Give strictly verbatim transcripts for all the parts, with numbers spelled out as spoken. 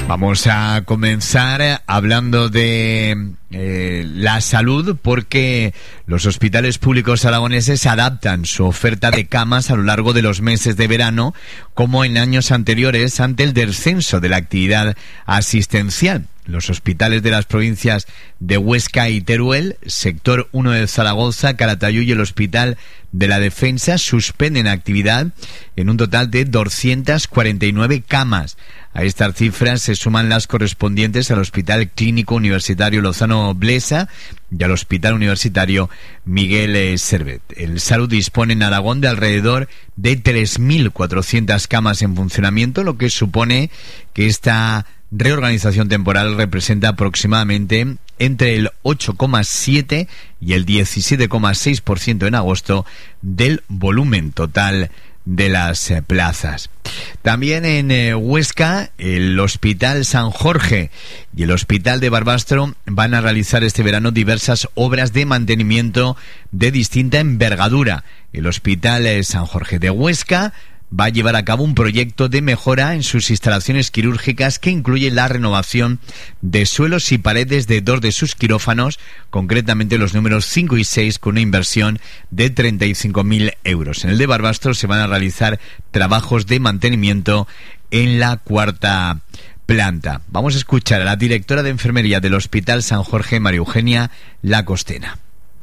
Vamos a comenzar hablando de eh, la salud, porque los hospitales públicos aragoneses adaptan su oferta de camas a lo largo de los meses de verano, como en años anteriores, ante el descenso de la actividad asistencial. Los hospitales de las provincias de Huesca y Teruel, sector uno de Zaragoza, Calatayud y el Hospital de la Defensa suspenden actividad en un total de doscientas cuarenta y nueve camas. A estas cifras se suman las correspondientes al Hospital Clínico Universitario Lozano Blesa y al Hospital Universitario Miguel Servet. El Salud dispone en Aragón de alrededor de tres mil cuatrocientas camas en funcionamiento, lo que supone que esta reorganización temporal representa aproximadamente entre el ocho coma siete y el diecisiete coma seis por ciento en agosto del volumen total de las eh, plazas. También en eh, Huesca, el Hospital San Jorge y el Hospital de Barbastro van a realizar este verano diversas obras de mantenimiento de distinta envergadura. El Hospital eh, San Jorge de Huesca va a llevar a cabo un proyecto de mejora en sus instalaciones quirúrgicas que incluye la renovación de suelos y paredes de dos de sus quirófanos, concretamente los números cinco y seis, con una inversión de treinta y cinco mil euros. En el de Barbastro se van a realizar trabajos de mantenimiento en la cuarta planta. Vamos a escuchar a la directora de enfermería del Hospital San Jorge, María Eugenia Lacostena.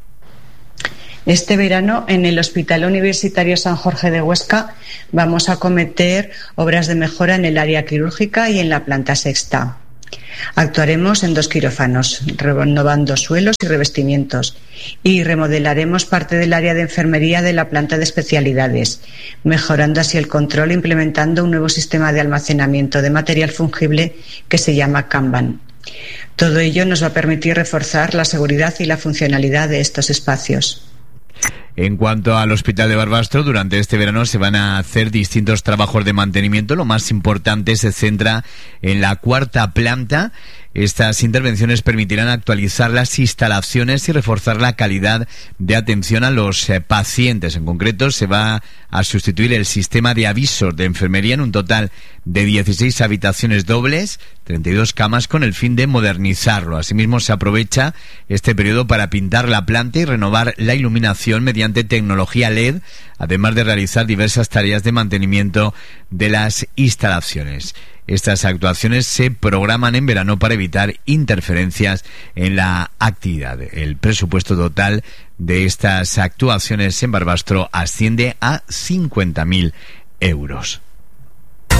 Este verano, en el Hospital Universitario San Jorge de Huesca, vamos a acometer obras de mejora en el área quirúrgica y en la planta sexta. Actuaremos en dos quirófanos, renovando suelos y revestimientos, y remodelaremos parte del área de enfermería de la planta de especialidades, mejorando así el control e implementando un nuevo sistema de almacenamiento de material fungible que se llama Kanban. Todo ello nos va a permitir reforzar la seguridad y la funcionalidad de estos espacios. En cuanto al Hospital de Barbastro, durante este verano se van a hacer distintos trabajos de mantenimiento. Lo más importante se centra en la cuarta planta. Estas intervenciones permitirán actualizar las instalaciones y reforzar la calidad de atención a los eh, pacientes. En concreto, se va a sustituir el sistema de avisos de enfermería en un total de dieciséis habitaciones dobles, treinta y dos camas, con el fin de modernizarlo. Asimismo, se aprovecha este periodo para pintar la planta y renovar la iluminación mediante tecnología L E D, además de realizar diversas tareas de mantenimiento de las instalaciones. Estas actuaciones se programan en verano para evitar interferencias en la actividad. El presupuesto total de estas actuaciones en Barbastro asciende a cincuenta mil euros.